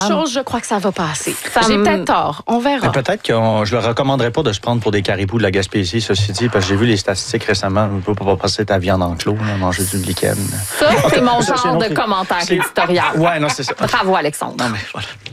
Chose, je crois que ça va passer. J'ai peut-être tort. On verra. Mais peut-être que je le recommanderais pas de se prendre pour des caribous de la Gaspésie, ceci dit, parce que j'ai vu les statistiques récemment. On ne peut pas passer ta viande en clos, là, manger du lichen. Ça, c'est mon genre de commentaire éditorial. Ouais, non, c'est ça. Bravo, Alexandre. Non, mais voilà.